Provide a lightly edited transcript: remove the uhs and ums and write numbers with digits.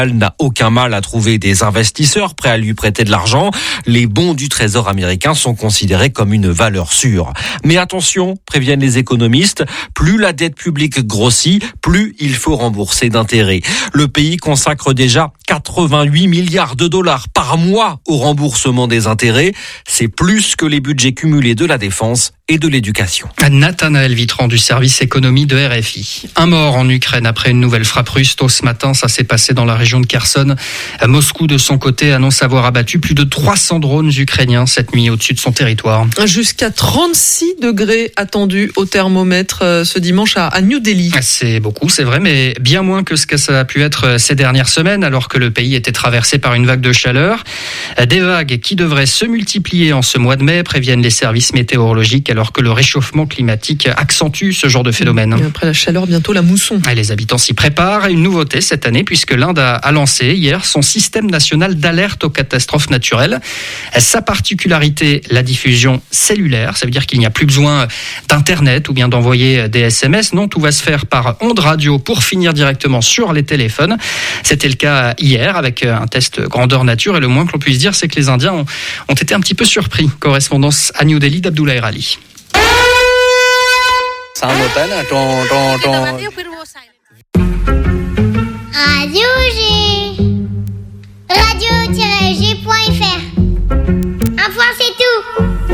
n'a aucun mal à trouver des investisseurs prêts à lui prêter de l'argent. Les bons du Trésor américain sont considérés comme une valeur sûre. Mais attention, préviennent les économistes, plus la dette publique grossit, plus il faut rembourser d'intérêts. Le pays consacre déjà 88 milliards de dollars par mois au remboursement des intérêts. C'est plus que les budgets cumulés de la défense et de l'éducation. Nathanaël Vitran du service économie de RFI. Un mort en Ukraine après une nouvelle frappe russe tôt ce matin. Ça s'est passé dans la région de Kherson. Moscou, de son côté, annonce avoir abattu plus de 300 drones ukrainiens cette nuit au-dessus de son territoire. Jusqu'à 36 degrés attendus au thermomètre ce dimanche à New Delhi. C'est beaucoup, c'est vrai, mais bien moins que ce que ça a pu être ces dernières semaines, alors que le pays était traversé par une vague de chaleur. Des vagues qui devraient se multiplier en ce mois de mai, préviennent les services météorologiques, alors que le réchauffement climatique accentue ce genre de phénomène. Et après la chaleur, bientôt la mousson. Et les habitants s'y préparent. Une nouveauté cette année, puisque l'Inde a lancé hier son système national d'alerte aux catastrophes naturelles. Sa particularité, la diffusion cellulaire. Ça veut dire qu'il n'y a plus besoin d'Internet ou bien d'envoyer des SMS. Non, tout va se faire par ondes radio pour finir directement sur les téléphones. C'était le cas hier avec un test grandeur nature. Et le moins que l'on puisse dire, c'est que les Indiens ont été un petit peu surpris. Correspondance à New Delhi d'Abdoulaye Rali. Radio G. Radio-G.fr